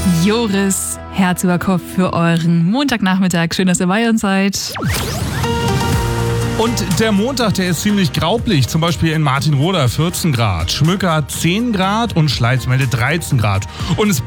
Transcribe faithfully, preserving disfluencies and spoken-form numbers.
Joris Herz über Kopf für euren Montagnachmittag. Schön, dass ihr bei uns seid. Und der Montag, der ist ziemlich graupelig. Zum Beispiel in Martinroda vierzehn Grad, Schmöcker zehn Grad und Schleiz meldet dreizehn Grad. Und es